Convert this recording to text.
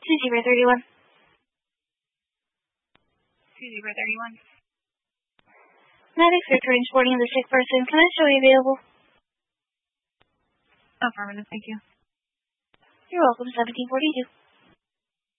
2031. 2031. Medic search range boarding of the sick person. Can I show you available? Affirmative, thank you. You're welcome, 1742.